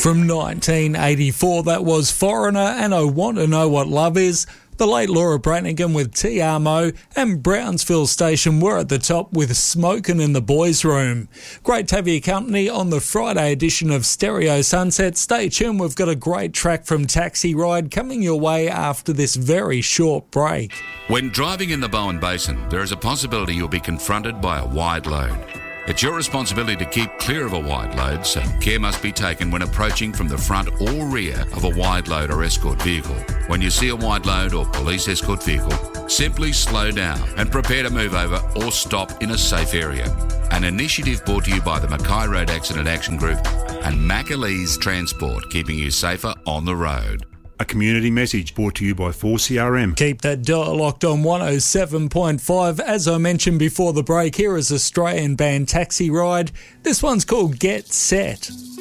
From 1984, that was Foreigner and I Want to Know What Love Is. The late Laura Branigan with TRMO and Brownsville Station were at the top with Smokin' in the Boys' Room. Great to have your company on the Friday edition of Stereo Sunset. Stay tuned, we've got a great track from Taxi Ride coming your way after this very short break. When driving in the Bowen Basin, there is a possibility you'll be confronted by a wide load. It's your responsibility to keep clear of a wide load, so care must be taken when approaching from the front or rear of a wide load or escort vehicle. When you see a wide load or police escort vehicle, simply slow down and prepare to move over or stop in a safe area. An initiative brought to you by the Mackay Road Accident Action Group and Macaleese Transport, keeping you safer on the road. A community message brought to you by 4CRM. Keep that dial locked on 107.5. As I mentioned before the break, here is Australian band Taxi Ride. This one's called Get Set.